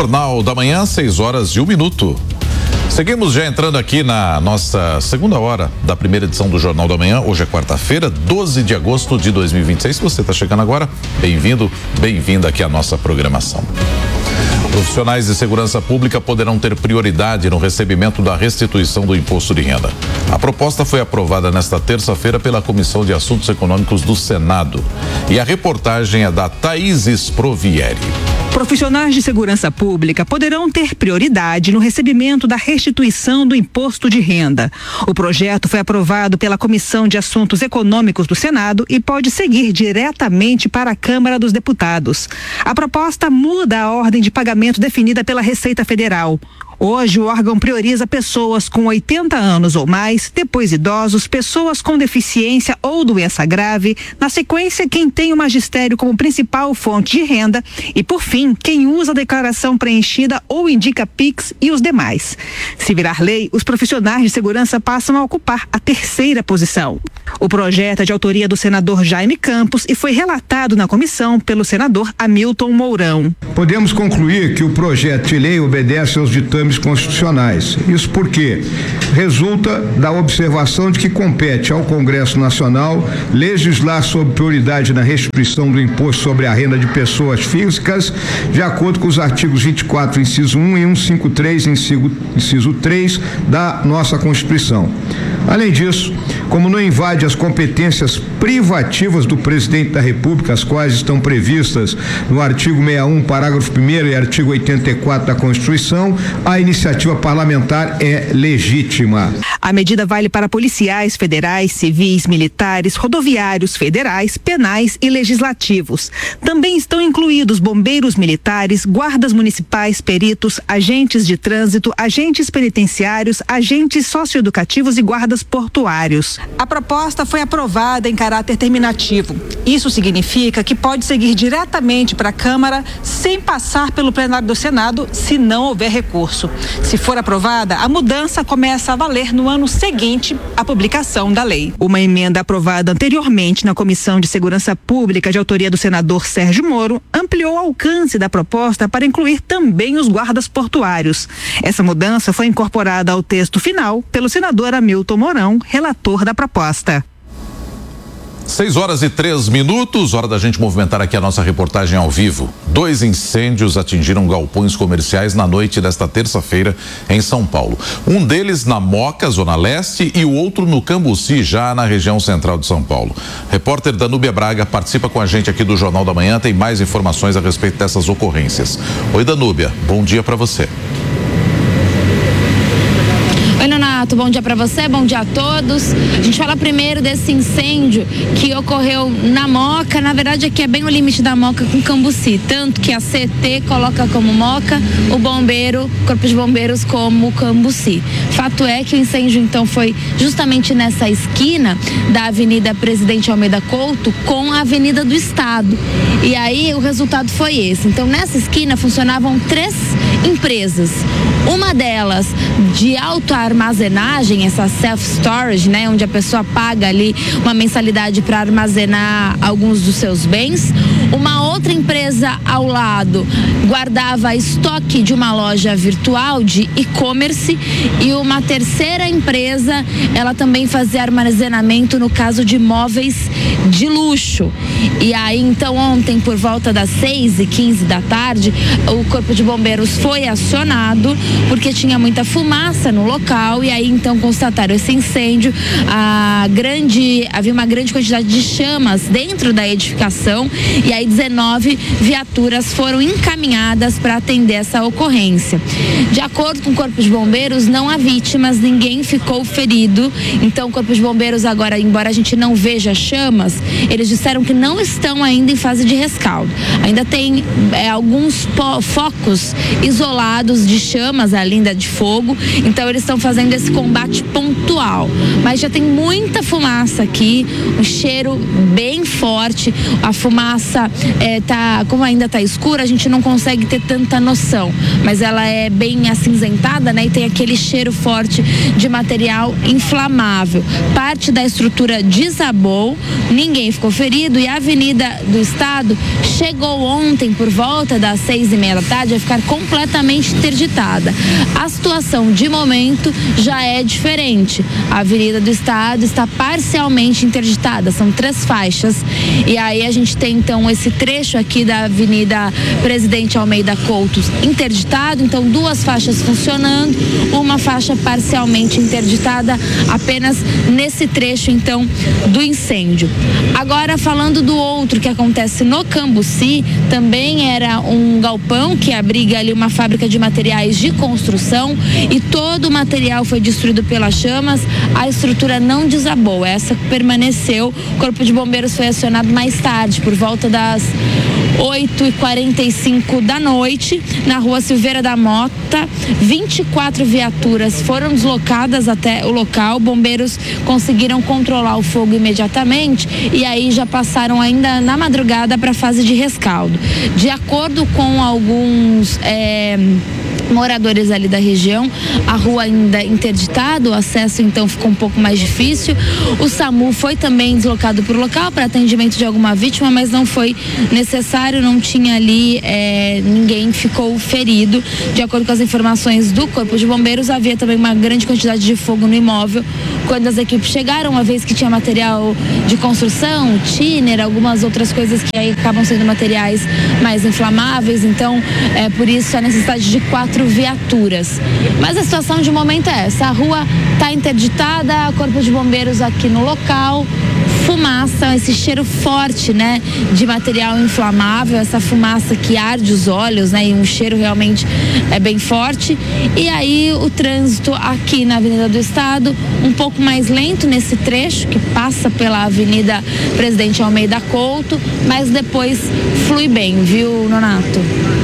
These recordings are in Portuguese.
Jornal da Manhã, 6h01. Seguimos já entrando aqui na nossa segunda hora da primeira edição do Jornal da Manhã. Hoje é quarta-feira, 12 de agosto de 2026. Se você está chegando agora, bem-vindo, bem-vinda aqui à nossa programação. Profissionais de segurança pública poderão ter prioridade no recebimento da restituição do imposto de renda. A proposta foi aprovada nesta terça-feira pela Comissão de Assuntos Econômicos do Senado. E a reportagem é da Thaís Sprovieri. Profissionais de segurança pública poderão ter prioridade no recebimento da restituição do imposto de renda. O projeto foi aprovado pela Comissão de Assuntos Econômicos do Senado e pode seguir diretamente para a Câmara dos Deputados. A proposta muda a ordem de pagamento definida pela Receita Federal. Hoje, o órgão prioriza pessoas com 80 anos ou mais, depois idosos, pessoas com deficiência ou doença grave, na sequência, quem tem o magistério como principal fonte de renda e, por fim, quem usa a declaração preenchida ou indica PIX e os demais. Se virar lei, os profissionais de segurança passam a ocupar a terceira posição. O projeto é de autoria do senador Jaime Campos e foi relatado na comissão pelo senador Hamilton Mourão. Podemos concluir que o projeto de lei obedece aos ditames constitucionais. Isso porque resulta da observação de que compete ao Congresso Nacional legislar sobre prioridade na restituição do imposto sobre a renda de pessoas físicas, de acordo com os artigos 24, inciso 1 e 153, inciso 3 da nossa Constituição. Além disso, como não invade as competências privativas do presidente da República, as quais estão previstas no artigo 61, parágrafo 1º e artigo 84 da Constituição, a iniciativa parlamentar é legítima. A medida vale para policiais federais, civis, militares, rodoviários federais, penais e legislativos. Também estão incluídos bombeiros militares, guardas municipais, peritos, agentes de trânsito, agentes penitenciários, agentes socioeducativos e guardas portuários. A proposta foi aprovada em caráter terminativo. Isso significa que pode seguir diretamente para a Câmara sem passar pelo plenário do Senado, se não houver recurso. Se for aprovada, a mudança começa a valer no ano seguinte à publicação da lei. Uma emenda aprovada anteriormente na Comissão de Segurança Pública, de autoria do senador Sérgio Moro, ampliou o alcance da proposta para incluir também os guardas portuários. Essa mudança foi incorporada ao texto final pelo senador Hamilton Mourão, relator da proposta. 6h03, hora da gente movimentar aqui a nossa reportagem ao vivo. 2 incêndios atingiram galpões comerciais na noite desta terça-feira em São Paulo. Um deles na Moca, Zona Leste, e o outro no Cambuci, já na região central de São Paulo. Repórter Danúbia Braga participa com a gente aqui do Jornal da Manhã, tem mais informações a respeito dessas ocorrências. Oi, Danúbia, bom dia para você. Oi, Nonato, bom dia para você, bom dia a todos. A gente fala primeiro desse incêndio que ocorreu na Moca. Na verdade, aqui é bem o limite da Moca com Cambuci, tanto que a CT coloca como Moca, o Corpo de Bombeiros como Cambuci. Fato é que o incêndio, então, foi justamente nessa esquina da Avenida Presidente Almeida Couto com a Avenida do Estado. E aí, o resultado foi esse. Então, nessa esquina funcionavam 3 empresas. Uma delas de autoarmazenagem, essa self-storage, né? Onde a pessoa paga ali uma mensalidade para armazenar alguns dos seus bens. Uma outra empresa ao lado guardava estoque de uma loja virtual de e-commerce e uma terceira empresa, ela também fazia armazenamento no caso de móveis de luxo. E aí, então, ontem, por volta das 6h15 da tarde, o Corpo de Bombeiros foi acionado porque tinha muita fumaça no local e aí, então, constataram esse incêndio. Havia uma grande quantidade de chamas dentro da edificação e aí 19 viaturas foram encaminhadas para atender essa ocorrência. De acordo com o Corpo de Bombeiros, não há vítimas, ninguém ficou ferido. Então, o Corpo de Bombeiros agora, embora a gente não veja chamas, eles disseram que não estão ainda em fase de rescaldo. Ainda tem alguns focos isolados de chamas ali, ainda de fogo. Então, eles estão fazendo esse combate pontual. Mas já tem muita fumaça aqui, um cheiro bem forte. A fumaça como ainda tá escura, a gente não consegue ter tanta noção, mas ela é bem acinzentada, né? E tem aquele cheiro forte de material inflamável. Parte da estrutura desabou, ninguém ficou ferido e a Avenida do Estado chegou ontem por volta das 6:30 da tarde a ficar completamente interditada. A situação de momento já é diferente. A Avenida do Estado está parcialmente interditada, são 3 faixas e aí a gente tem então esse trecho aqui da Avenida Presidente Almeida Couto interditado, então 2 faixas funcionando, uma faixa parcialmente interditada apenas nesse trecho então do incêndio. Agora falando do outro que acontece no Cambuci, também era um galpão que abriga ali uma fábrica de materiais de construção e todo o material foi destruído pelas chamas, a estrutura não desabou, essa permaneceu. O Corpo de Bombeiros foi acionado mais tarde, por volta das 8h45 da noite, na rua Silveira da Mota. 24 viaturas foram deslocadas até o local, bombeiros conseguiram controlar o fogo imediatamente e aí já passaram ainda na madrugada para a fase de rescaldo. De acordo com alguns moradores ali da região, a rua ainda interditada, o acesso então ficou um pouco mais difícil. O SAMU foi também deslocado para o local para atendimento de alguma vítima, mas não foi necessário, não tinha ali ninguém ficou ferido. De acordo com as informações do Corpo de Bombeiros, havia também uma grande quantidade de fogo no imóvel quando as equipes chegaram, uma vez que tinha material de construção, thinner, algumas outras coisas que aí acabam sendo materiais mais inflamáveis, então por isso a necessidade de 4 viaturas. Mas a situação de momento é essa, a rua está interditada, Corpo de Bombeiros aqui no local, fumaça, esse cheiro forte, né, de material inflamável, essa fumaça que arde os olhos, né, e um cheiro realmente bem forte. E aí o trânsito aqui na Avenida do Estado um pouco mais lento nesse trecho que passa pela Avenida Presidente Almeida Couto, mas depois flui bem, viu, Nonato?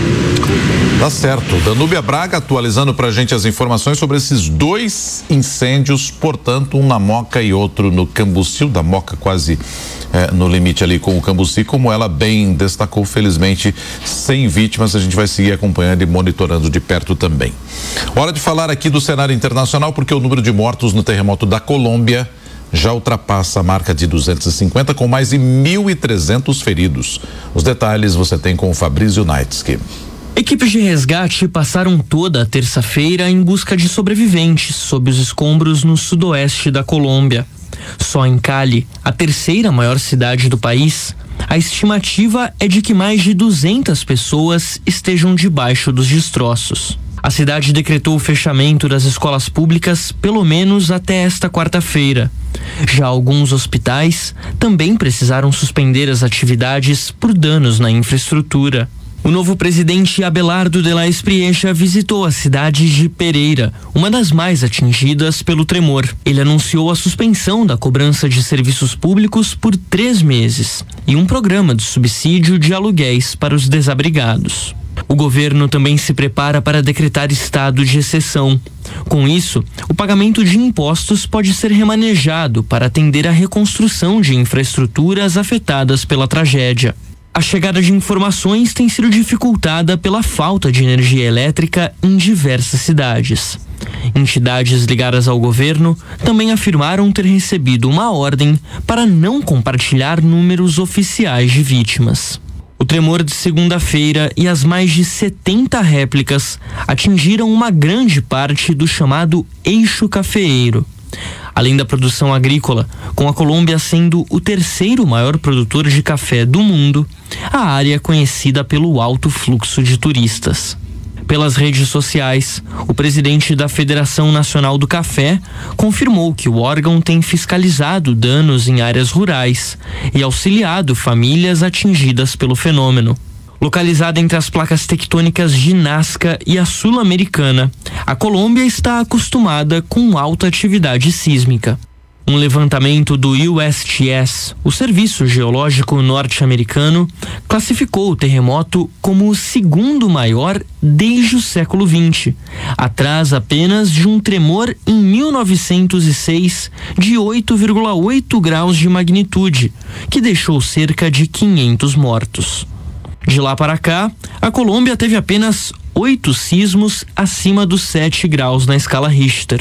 Tá certo. Danúbia Braga atualizando pra gente as informações sobre esses 2 incêndios, portanto, um na Moca e outro no Cambuci, o da Moca quase no limite ali com o Cambuci, como ela bem destacou, felizmente sem vítimas, a gente vai seguir acompanhando e monitorando de perto também. Hora de falar aqui do cenário internacional, porque o número de mortos no terremoto da Colômbia já ultrapassa a marca de 250, com mais de 1.300 feridos. Os detalhes você tem com o Fabrício Naitsky. Equipes de resgate passaram toda a terça-feira em busca de sobreviventes sob os escombros no sudoeste da Colômbia. Só em Cali, a 3ª maior cidade do país, a estimativa é de que mais de 200 pessoas estejam debaixo dos destroços. A cidade decretou o fechamento das escolas públicas pelo menos até esta quarta-feira. Já alguns hospitais também precisaram suspender as atividades por danos na infraestrutura. O novo presidente Abelardo de la Espriella visitou a cidade de Pereira, uma das mais atingidas pelo tremor. Ele anunciou a suspensão da cobrança de serviços públicos por 3 meses e um programa de subsídio de aluguéis para os desabrigados. O governo também se prepara para decretar estado de exceção. Com isso, o pagamento de impostos pode ser remanejado para atender à reconstrução de infraestruturas afetadas pela tragédia. A chegada de informações tem sido dificultada pela falta de energia elétrica em diversas cidades. Entidades ligadas ao governo também afirmaram ter recebido uma ordem para não compartilhar números oficiais de vítimas. O tremor de segunda-feira e as mais de 70 réplicas atingiram uma grande parte do chamado eixo cafeeiro. Além da produção agrícola, com a Colômbia sendo o 3º maior produtor de café do mundo, a área é conhecida pelo alto fluxo de turistas. Pelas redes sociais, o presidente da Federação Nacional do Café confirmou que o órgão tem fiscalizado danos em áreas rurais e auxiliado famílias atingidas pelo fenômeno. Localizada entre as placas tectônicas de Nazca e a Sul-Americana, a Colômbia está acostumada com alta atividade sísmica. Um levantamento do USGS, o Serviço Geológico Norte-Americano, classificou o terremoto como o segundo maior desde o século XX, atrás apenas de um tremor em 1906 de 8,8 graus de magnitude, que deixou cerca de 500 mortos. De lá para cá, a Colômbia teve apenas 8 sismos acima dos 7 graus na escala Richter.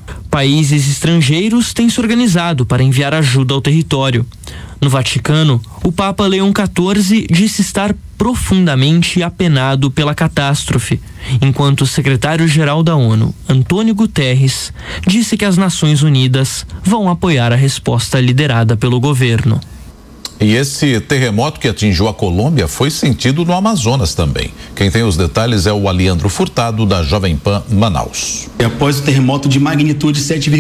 Países estrangeiros têm se organizado para enviar ajuda ao território. No Vaticano, o Papa Leão XIV disse estar profundamente apenado pela catástrofe, enquanto o secretário-geral da ONU, Antônio Guterres, disse que as Nações Unidas vão apoiar a resposta liderada pelo governo. E esse terremoto que atingiu a Colômbia foi sentido no Amazonas também. Quem tem os detalhes é o Aliandro Furtado, da Jovem Pan Manaus. Após o terremoto de magnitude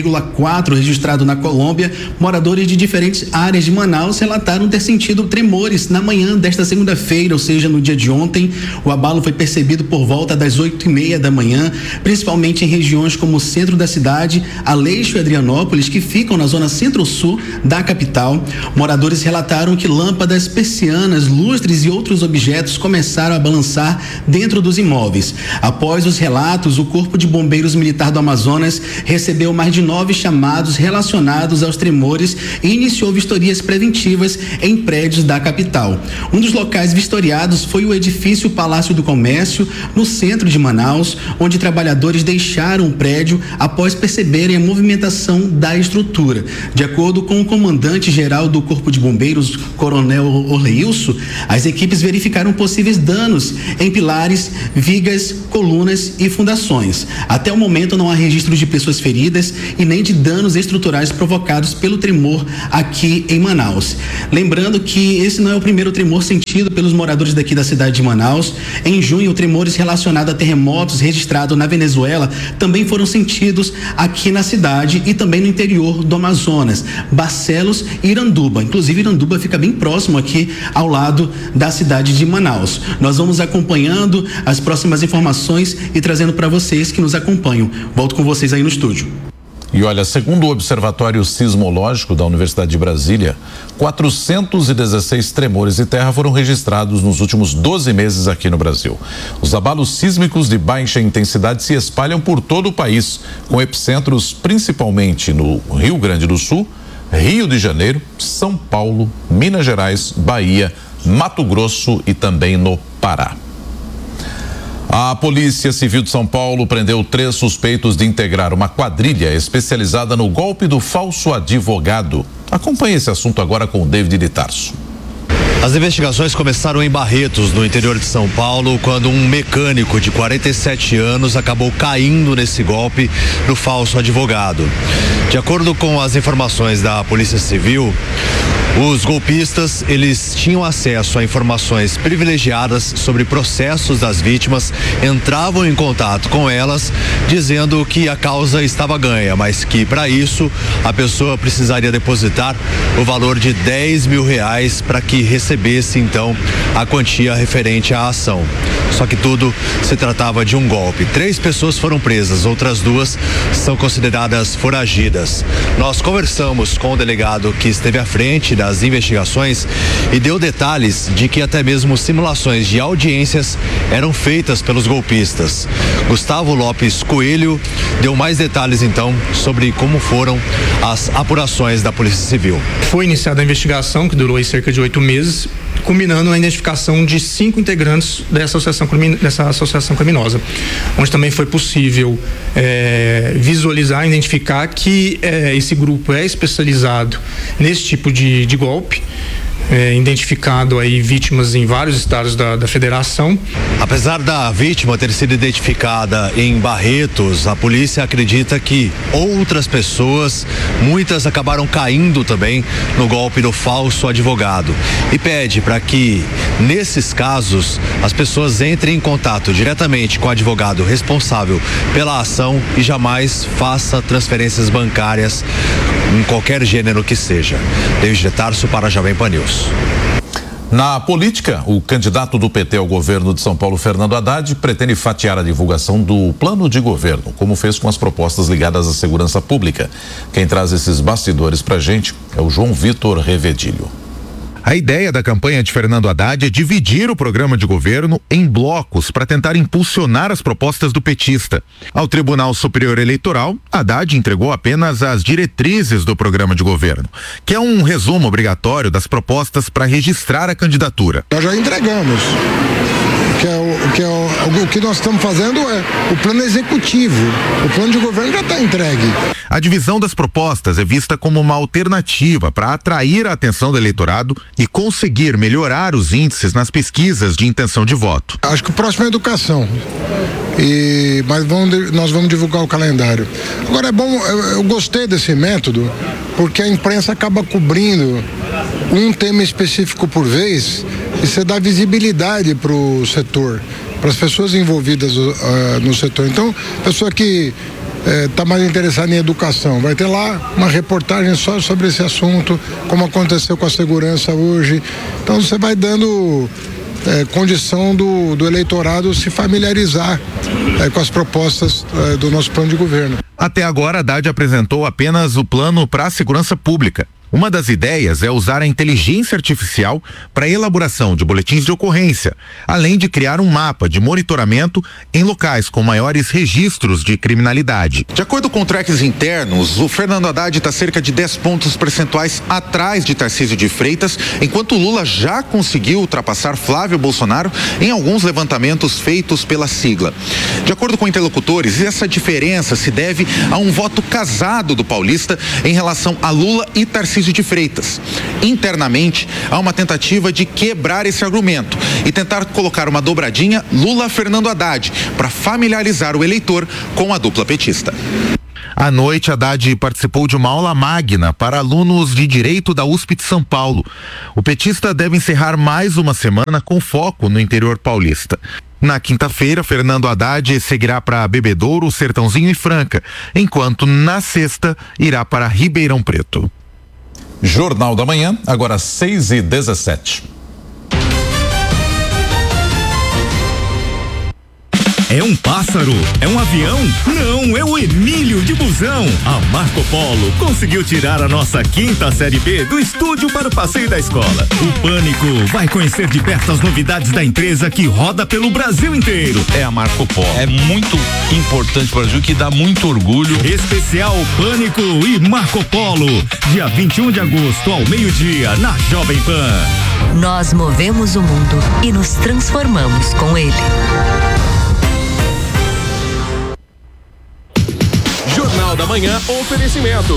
7,4 registrado na Colômbia, moradores de diferentes áreas de Manaus relataram ter sentido tremores na manhã desta segunda-feira, ou seja, no dia de ontem. O abalo foi percebido por volta das 8:30 da manhã, principalmente em regiões como o centro da cidade, Aleixo e Adrianópolis, que ficam na zona centro-sul da capital. Moradores relataram que lâmpadas, persianas, lustres e outros objetos começaram a balançar dentro dos imóveis. Após os relatos, o Corpo de Bombeiros Militar do Amazonas recebeu mais de 9 chamados relacionados aos tremores e iniciou vistorias preventivas em prédios da capital. Um dos locais vistoriados foi o edifício Palácio do Comércio, no centro de Manaus, onde trabalhadores deixaram o prédio após perceberem a movimentação da estrutura. De acordo com o comandante-geral do Corpo de Bombeiros, Coronel Orleilson, as equipes verificaram possíveis danos em pilares, vigas, colunas e fundações. Até o momento não há registro de pessoas feridas e nem de danos estruturais provocados pelo tremor aqui em Manaus. Lembrando que esse não é o primeiro tremor sentido pelos moradores daqui da cidade de Manaus. Em junho, tremores relacionados a terremotos registrados na Venezuela também foram sentidos aqui na cidade e também no interior do Amazonas, Barcelos e Iranduba. Inclusive, Iranduba fica bem próximo aqui ao lado da cidade de Manaus. Nós vamos acompanhando as próximas informações e trazendo para vocês que nos acompanham. Volto com vocês aí no estúdio. E olha, segundo o Observatório Sismológico da Universidade de Brasília, 416 tremores de terra foram registrados nos últimos 12 meses aqui no Brasil. Os abalos sísmicos de baixa intensidade se espalham por todo o país, com epicentros principalmente no Rio Grande do Sul, Rio de Janeiro, São Paulo, Minas Gerais, Bahia, Mato Grosso e também no Pará. A Polícia Civil de São Paulo prendeu 3 suspeitos de integrar uma quadrilha especializada no golpe do falso advogado. Acompanhe esse assunto agora com o David de Tarso. As investigações começaram em Barretos, no interior de São Paulo, quando um mecânico de 47 anos acabou caindo nesse golpe do falso advogado. De acordo com as informações da Polícia Civil, os golpistas, eles tinham acesso a informações privilegiadas sobre processos das vítimas, entravam em contato com elas, dizendo que a causa estava ganha, mas que para isso a pessoa precisaria depositar o valor de R$10 mil para que recebesse então a quantia referente à ação. Só que tudo se tratava de um golpe. 3 pessoas foram presas, outras 2 são consideradas foragidas. Nós conversamos com o delegado que esteve à frente das investigações e deu detalhes de que até mesmo simulações de audiências eram feitas pelos golpistas. Gustavo Lopes Coelho deu mais detalhes então sobre como foram as apurações da Polícia Civil. Foi iniciada a investigação, que durou aí cerca de 8 meses, culminando na identificação de 5 integrantes dessa associação criminosa, onde também foi possível visualizar, identificar que esse grupo é especializado nesse tipo de golpe, identificado aí vítimas em vários estados da federação. Apesar da vítima ter sido identificada em Barretos, a polícia acredita que outras pessoas, muitas acabaram caindo também no golpe do falso advogado e pede para que nesses casos as pessoas entrem em contato diretamente com o advogado responsável pela ação e jamais faça transferências bancárias em qualquer gênero que seja. David de Tarso para a Jovem Pan News. Na política, o candidato do PT ao governo de São Paulo, Fernando Haddad, pretende fatiar a divulgação do plano de governo, como fez com as propostas ligadas à segurança pública. Quem traz esses bastidores pra gente é o João Vitor Revedilho. A ideia da campanha de Fernando Haddad é dividir o programa de governo em blocos para tentar impulsionar as propostas do petista. Ao Tribunal Superior Eleitoral, Haddad entregou apenas as diretrizes do programa de governo, que é um resumo obrigatório das propostas para registrar a candidatura. Nós já entregamos. O que nós estamos fazendo é o plano executivo. O plano de governo já está entregue. A divisão das propostas é vista como uma alternativa para atrair a atenção do eleitorado e conseguir melhorar os índices nas pesquisas de intenção de voto. Acho que o próximo é educação. Mas nós vamos divulgar o calendário. Agora é bom, eu gostei desse método, porque a imprensa acaba cobrindo um tema específico por vez e você dá visibilidade para o setor, para as pessoas envolvidas no setor. Então, pessoa que está mais interessada em educação, vai ter lá uma reportagem só sobre esse assunto, como aconteceu com a segurança hoje. Então você vai dando condição do eleitorado se familiarizar com as propostas do nosso plano de governo. Até agora, Haddad apresentou apenas o plano para a segurança pública. Uma das ideias é usar a inteligência artificial para a elaboração de boletins de ocorrência, além de criar um mapa de monitoramento em locais com maiores registros de criminalidade. De acordo com trackers internos, o Fernando Haddad está cerca de 10 pontos percentuais atrás de Tarcísio de Freitas, enquanto Lula já conseguiu ultrapassar Flávio Bolsonaro em alguns levantamentos feitos pela sigla. De acordo com interlocutores, essa diferença se deve a um voto casado do paulista em relação a Lula e Tarcísio de Freitas. Internamente, há uma tentativa de quebrar esse argumento e tentar colocar uma dobradinha Lula-Fernando Haddad para familiarizar o eleitor com a dupla petista. À noite, Haddad participou de uma aula magna para alunos de Direito da USP de São Paulo. O petista deve encerrar mais uma semana com foco no interior paulista. Na quinta-feira, Fernando Haddad seguirá para Bebedouro, Sertãozinho e Franca, enquanto na sexta irá para Ribeirão Preto. Jornal da Manhã, agora 6h17. É um pássaro? É um avião? Não, é o Emílio de Busão. A Marco Polo conseguiu tirar a nossa 5ª série B do estúdio para o passeio da escola. O Pânico vai conhecer de perto as novidades da empresa que roda pelo Brasil inteiro. É a Marco Polo. É muito importante para o Brasil, que dá muito orgulho. Especial Pânico e Marco Polo. Dia 21 de agosto, ao meio-dia, na Jovem Pan. Nós movemos o mundo e nos transformamos com ele. Jornal da Manhã, oferecimento.